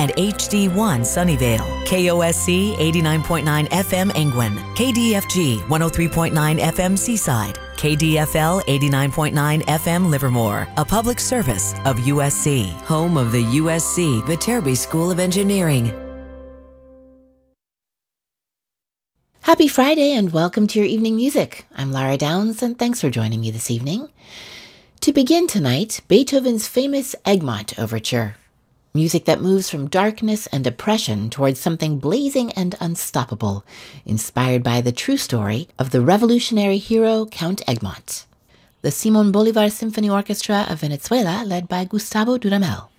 and HD1 Sunnyvale, KOSC 89.9 FM Angwin, KDFG 103.9 FM Seaside, KDFL 89.9 FM Livermore, a public service of USC, home of the USC Viterbi School of Engineering. Happy Friday and welcome to your evening music. I'm Lara Downs and thanks for joining me this evening. To begin tonight, Beethoven's famous Egmont Overture. Music that moves from darkness and oppression towards something blazing and unstoppable, inspired by the true story of the revolutionary hero Count Egmont. The Simon Bolivar Symphony Orchestra of Venezuela, led by Gustavo Dudamel.